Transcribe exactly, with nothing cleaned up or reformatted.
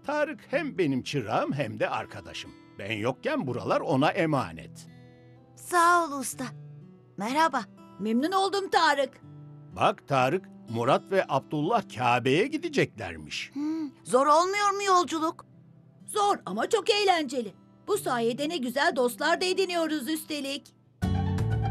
Tarık hem benim çırağım hem de arkadaşım. Ben yokken buralar ona emanet. Sağ ol usta. Merhaba. Memnun oldum Tarık. Bak Tarık, Murat ve Abdullah Kabe'ye gideceklermiş. Hmm, zor olmuyor mu yolculuk? Zor ama çok eğlenceli. Bu sayede ne güzel dostlar da ediniyoruz üstelik.